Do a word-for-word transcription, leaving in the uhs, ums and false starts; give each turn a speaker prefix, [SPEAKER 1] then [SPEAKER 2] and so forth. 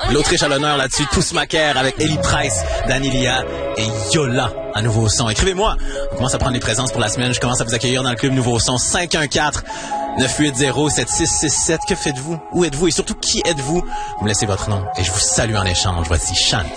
[SPEAKER 1] L'Autriche à l'honneur là-dessus, Tous Macaire avec Ellie Price, Danilia et Yola à Nouveau Son. Écrivez-moi. On commence à prendre les présences pour la semaine. Je commence à vous accueillir dans le club Nouveau Son. cinq un quatre, neuf huit zéro, sept six six sept. Que faites-vous? Où êtes-vous? Et surtout, qui êtes-vous? Vous me laissez votre nom et je vous salue en échange. Voici Chante.